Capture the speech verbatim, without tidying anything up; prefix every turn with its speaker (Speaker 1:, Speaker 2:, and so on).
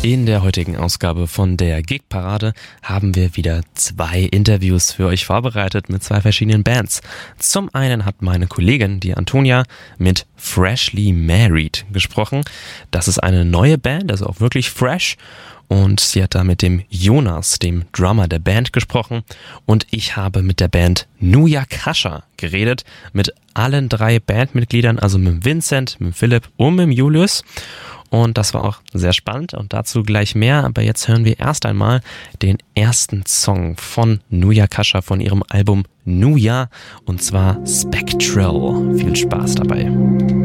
Speaker 1: In der heutigen Ausgabe von der Gig-Parade haben wir wieder zwei Interviews für euch vorbereitet mit zwei verschiedenen Bands. Zum einen hat meine Kollegin, die Antonia, mit Freshly Married gesprochen. Das ist eine neue Band, also auch wirklich fresh. Und sie hat da mit dem Jonas, dem Drummer der Band, gesprochen. Und ich habe mit der Band Nuyakasha geredet, mit allen drei Bandmitgliedern, also mit Vincent, mit Philipp und mit Julius. Und das war auch sehr spannend und dazu gleich mehr. Aber jetzt hören wir erst einmal den ersten Song von Nuyakasha von ihrem Album Nuya, und zwar Spectral. Viel Spaß dabei.